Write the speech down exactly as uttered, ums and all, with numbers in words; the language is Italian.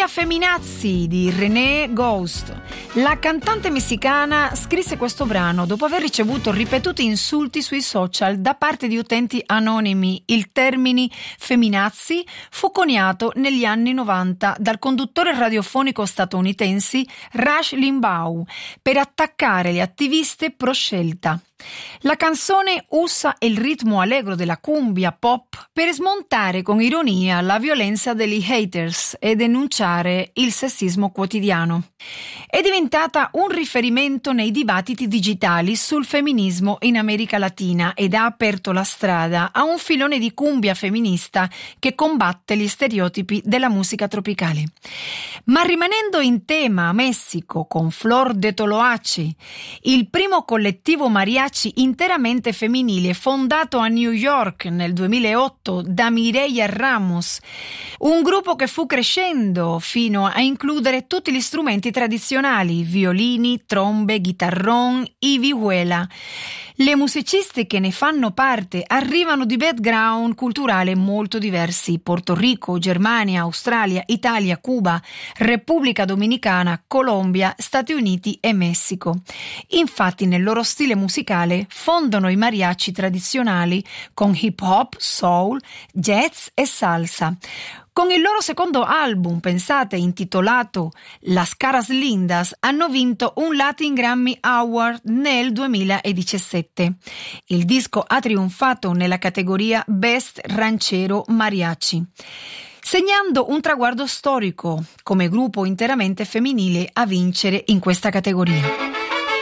Cumbia Feminazzi di René Ghost. La cantante messicana scrisse questo brano dopo aver ricevuto ripetuti insulti sui social da parte di utenti anonimi. Il termine feminazzi fu coniato negli anni novanta dal conduttore radiofonico statunitense Rush Limbaugh per attaccare le attiviste pro scelta. La canzone usa il ritmo allegro della cumbia pop per smontare con ironia la violenza degli haters e denunciare il sessismo quotidiano. È diventata un riferimento nei dibattiti digitali sul femminismo in America Latina ed ha aperto la strada a un filone di cumbia femminista che combatte gli stereotipi della musica tropicale. Ma rimanendo in tema Messico con Flor de Toloache, il primo collettivo mariachi interamente femminile fondato a New York nel duemilaotto da Mireya Ramos, un gruppo che fu crescendo fino a includere tutti gli strumenti tradizionali, violini, trombe, chitarrón e vihuela. Le musiciste che ne fanno parte arrivano di background culturale molto diversi: Porto Rico, Germania, Australia, Italia, Cuba, Repubblica Dominicana, Colombia, Stati Uniti e Messico. Infatti nel loro stile musicale fondono i mariachi tradizionali con hip hop, soul, jazz e salsa. Con il loro secondo album, pensate, intitolato Las Caras Lindas, hanno vinto un Latin Grammy Award nel duemiladiciassette. Il disco ha trionfato nella categoria Best Ranchero Mariachi, segnando un traguardo storico come gruppo interamente femminile a vincere in questa categoria.